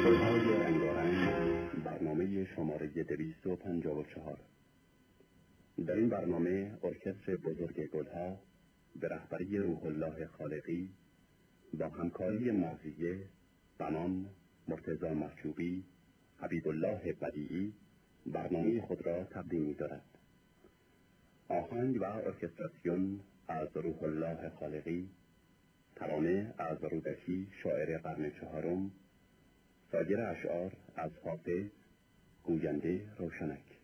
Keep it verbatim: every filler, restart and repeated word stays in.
گلهای رنگارنگ، برنامه شماره دویست و پنجاه و چهار. در این برنامه ارکستر بزرگ گلها به رهبری روح الله خالقی با همکاری مرضیه، بنان، مرتضی محجوبی، حبیب الله بدیعی برنامه خود را تقدیم می‌دارد. آهنگ و ارکستراسیون از روح الله خالقی، ترانه از رودکی شاعر قرن چهارم، سایر اشعار از حافظ، گوینده روشنک.